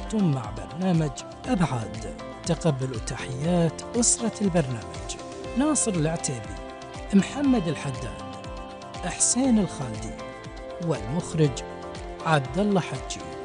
كنتم مع برنامج أبعاد. تقبلوا تحيات أسرة البرنامج: ناصر العتيبي، محمد الحداد، حسين الخالدي، والمخرج عبد الله حجي.